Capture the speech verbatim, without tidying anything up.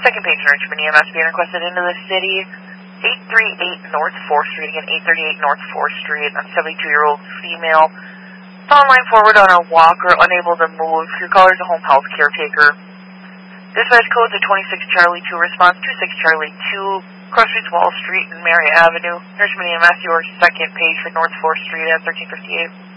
Second page, Richmond E M S being requested into the city. eight thirty-eight North fourth Street. Again, eight thirty-eight North fourth Street. A seventy-two-year-old female. Found line forward on a walker, unable to move. Your caller is a home health caretaker. Dispatch codes are twenty-six Charlie two, response two six Charlie two, Cross Streets Wall Street and Mary Avenue. Richmond E M S, your second page for North fourth Street at thirteen fifty-eight.